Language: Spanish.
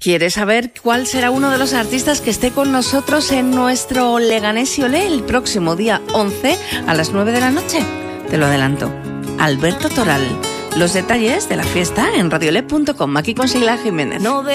¿Quieres saber cuál será uno de los artistas que esté con nosotros en nuestro Leganés y Olé el próximo día 11 a las 9 de la noche? Te lo adelanto. Alberto Toral. Los detalles de la fiesta en radiolé.com. Aquí con Sheila Jiménez.